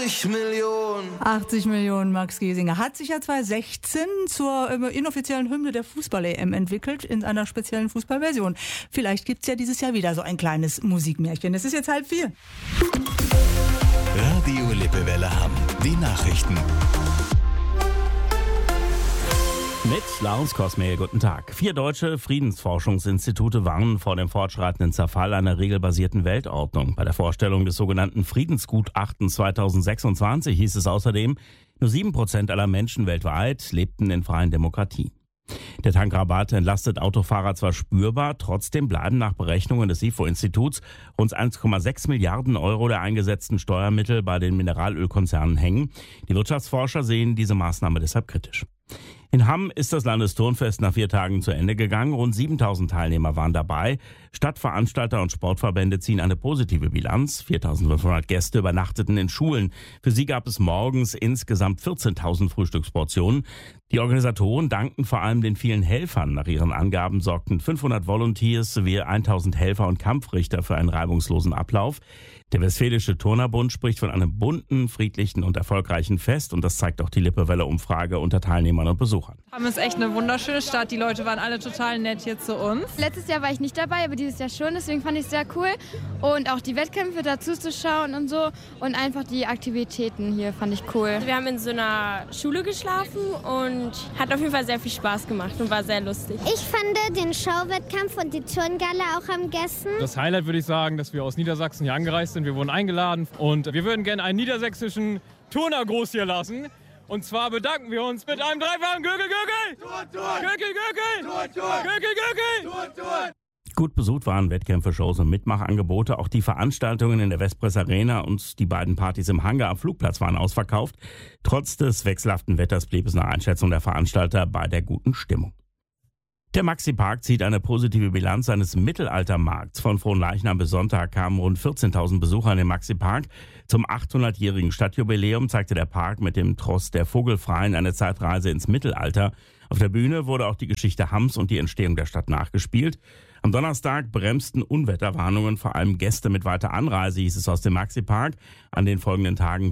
80 Millionen Max Giesinger hat sich ja 2016 zur inoffiziellen Hymne der Fußball-EM entwickelt, in einer speziellen Fußballversion. Vielleicht gibt's ja dieses Jahr wieder so ein kleines Musikmärchen. Es ist jetzt 3:30. Radio Lippewelle Hamm. Die Nachrichten. Mit Lars Kosmehl, guten Tag. 4 deutsche Friedensforschungsinstitute warnen vor dem fortschreitenden Zerfall einer regelbasierten Weltordnung. Bei der Vorstellung des sogenannten Friedensgutachtens 2026 hieß es außerdem, nur 7% aller Menschen weltweit lebten in freien Demokratien. Der Tankrabatt entlastet Autofahrer zwar spürbar, trotzdem bleiben nach Berechnungen des IFO-Instituts rund 1,6 Milliarden Euro der eingesetzten Steuermittel bei den Mineralölkonzernen hängen. Die Wirtschaftsforscher sehen diese Maßnahme deshalb kritisch. In Hamm ist das Landesturnfest nach 4 Tagen zu Ende gegangen. Rund 7.000 Teilnehmer waren dabei. Stadtveranstalter und Sportverbände ziehen eine positive Bilanz. 4.500 Gäste übernachteten in Schulen. Für sie gab es morgens insgesamt 14.000 Frühstücksportionen. Die Organisatoren danken vor allem den vielen Helfern. Nach ihren Angaben sorgten 500 Volunteers sowie 1.000 Helfer und Kampfrichter für einen reibungslosen Ablauf. Der Westfälische Turnerbund spricht von einem bunten, friedlichen und erfolgreichen Fest. Und das zeigt auch die Lippewelle-Umfrage unter Teilnehmern und Besuchern. Hamm ist echt eine wunderschöne Stadt. Die Leute waren alle total nett hier zu uns. Letztes Jahr war ich nicht dabei, aber dieses Jahr schon. Deswegen fand ich es sehr cool. Und auch die Wettkämpfe dazu zu schauen und so. Und einfach die Aktivitäten hier fand ich cool. Wir haben in so einer Schule geschlafen und hat auf jeden Fall sehr viel Spaß gemacht und war sehr lustig. Ich fand den Schauwettkampf und die Turngala auch am besten. Das Highlight würde ich sagen, dass wir aus Niedersachsen hier angereist sind. Wir wurden eingeladen und wir würden gerne einen niedersächsischen Turner groß hier lassen. Und zwar bedanken wir uns mit einem dreifachen Gürkel, Gürkel! Gürkel, Gürkel! Gürkel, Gürkel! Gut besucht waren Wettkämpfe, Shows und Mitmachangebote. Auch die Veranstaltungen in der Westpress Arena und die beiden Partys im Hangar am Flugplatz waren ausverkauft. Trotz des wechselhaften Wetters blieb es nach Einschätzung der Veranstalter bei der guten Stimmung. Der Maxi-Park zieht eine positive Bilanz seines Mittelaltermarkts. Von Fronleichnam bis Sonntag kamen rund 14.000 Besucher in den Maxi-Park. Zum 800-jährigen Stadtjubiläum zeigte der Park mit dem Tross der Vogelfreien eine Zeitreise ins Mittelalter. Auf der Bühne wurde auch die Geschichte Hamms und die Entstehung der Stadt nachgespielt. Am Donnerstag bremsten Unwetterwarnungen vor allem Gäste mit weiter Anreise, hieß es aus dem Maxi-Park. An den folgenden Tagen